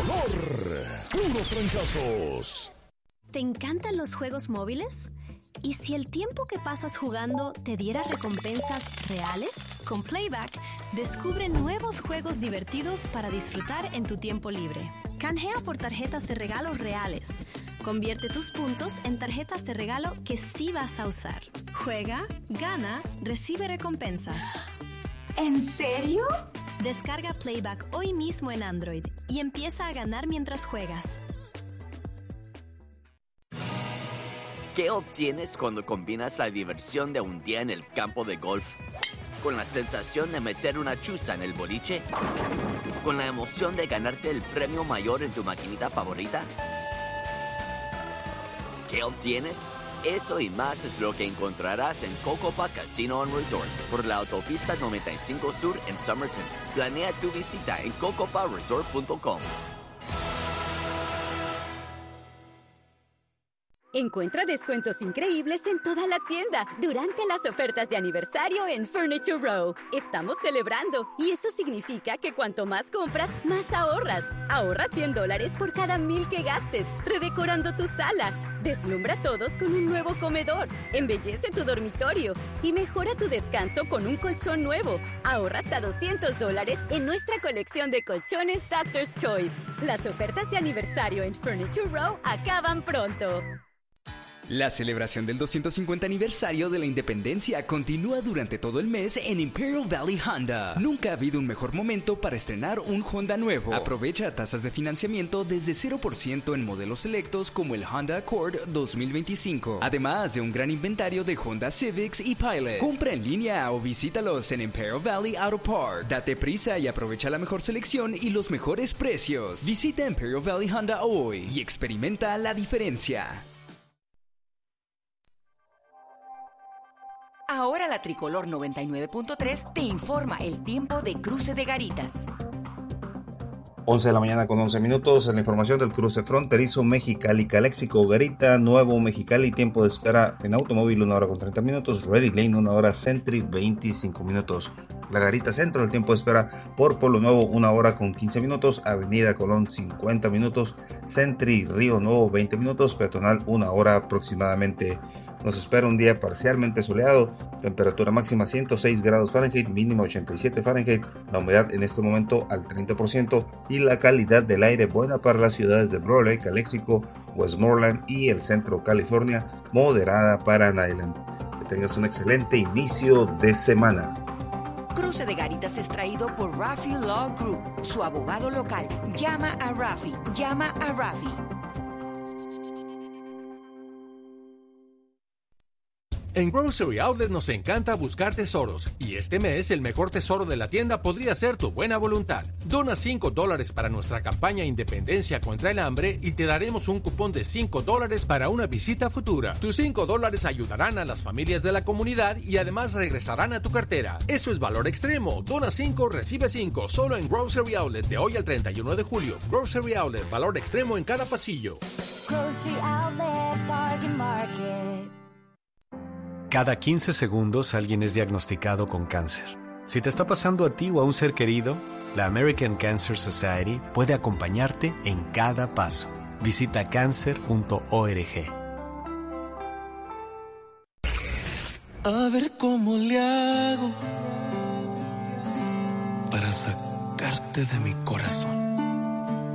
Tricolor. Puros trancazos. ¿Te encantan los juegos móviles? ¿Y si el tiempo que pasas jugando te diera recompensas reales? Con Playback, descubre nuevos juegos divertidos para disfrutar en tu tiempo libre. Canjea por tarjetas de regalo reales. Convierte tus puntos en tarjetas de regalo que sí vas a usar. Juega, gana, recibe recompensas. ¿En serio? Descarga Playback hoy mismo en Android y empieza a ganar mientras juegas. ¿Qué obtienes cuando combinas la diversión de un día en el campo de golf con la sensación de meter una chuza en el boliche? ¿Con la emoción de ganarte el premio mayor en tu maquinita favorita? ¿Qué obtienes? Eso y más es lo que encontrarás en Cocopa Casino & Resort por la autopista 95 Sur en Somerset. Planea tu visita en cocoparesort.com. Encuentra descuentos increíbles en toda la tienda durante las ofertas de aniversario en Furniture Row. Estamos celebrando y eso significa que cuanto más compras, más ahorras. Ahorra $100 por cada 1,000 que gastes, redecorando tu sala. Deslumbra a todos con un nuevo comedor. Embellece tu dormitorio y mejora tu descanso con un colchón nuevo. Ahorra hasta $200 en nuestra colección de colchones Doctor's Choice. Las ofertas de aniversario en Furniture Row acaban pronto. La celebración del 250 aniversario de la independencia continúa durante todo el mes en Imperial Valley Honda. Nunca ha habido un mejor momento para estrenar un Honda nuevo. Aprovecha tasas de financiamiento desde 0% en modelos selectos como el Honda Accord 2025. Además de un gran inventario de Honda Civics y Pilot. Compra en línea o visítalos en Imperial Valley Auto Park. Date prisa y aprovecha la mejor selección y los mejores precios. Visita Imperial Valley Honda hoy y experimenta la diferencia. Ahora la Tricolor 99.3 te informa el tiempo de Cruce de Garitas. 11 de la mañana con 11 minutos. En la información del cruce fronterizo Mexicali-Calexico, Garita, Nuevo Mexicali, tiempo de espera en automóvil 1 hora con 30 minutos, Ready Lane 1 hora, Sentry 25 minutos. La Garita Centro, el tiempo de espera por Pueblo Nuevo 1 hora con 15 minutos, Avenida Colón 50 minutos, Sentry Río Nuevo 20 minutos, Peatonal 1 hora aproximadamente. Nos espera un día parcialmente soleado, temperatura máxima 106 grados Fahrenheit, mínima 87 Fahrenheit, la humedad en este momento al 30% y la calidad del aire buena para las ciudades de Brawley, Calexico, Westmoreland y el centro California, moderada para Nyland. Que tengas un excelente inicio de semana. Cruce de Garitas es traído por Rafi Law Group, su abogado local. Llama a Rafi, llama a Rafi. En Grocery Outlet nos encanta buscar tesoros, y este mes el mejor tesoro de la tienda podría ser tu buena voluntad. Dona $5 para nuestra campaña Independencia contra el Hambre y te daremos un cupón de $5 para una visita futura. Tus $5 ayudarán a las familias de la comunidad y además regresarán a tu cartera. Eso es valor extremo. Dona 5, recibe 5, solo en Grocery Outlet de hoy al 31 de julio. Grocery Outlet, valor extremo en cada pasillo. Grocery Outlet, Bargain Market. Cada 15 segundos alguien es diagnosticado con cáncer. Si te está pasando a ti o a un ser querido, la American Cancer Society puede acompañarte en cada paso. Visita cancer.org. A ver cómo le hago para sacarte de mi corazón.